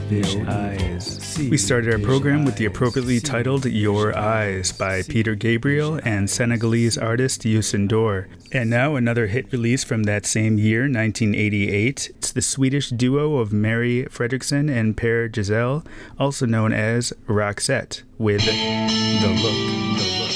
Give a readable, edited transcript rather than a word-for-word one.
Vision. Eyes. We started our program with the appropriately titled Your Eyes by Peter Gabriel and Senegalese artist Youssou N'Dour. And now another hit release from that same year, 1988. It's the Swedish duo of Mary Fredriksson and Per Giselle, also known as Roxette, with The Look.